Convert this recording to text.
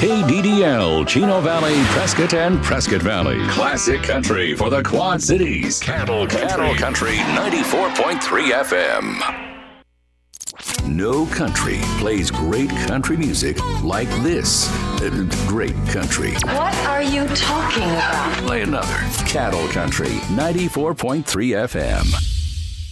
KDDL, Chino Valley, Prescott, and Prescott Valley. Classic country for the Quad Cities. Cattle Country 94.3 FM. No country plays great country music like this. Great country. What are you talking about? Play another. Cattle Country 94.3 FM.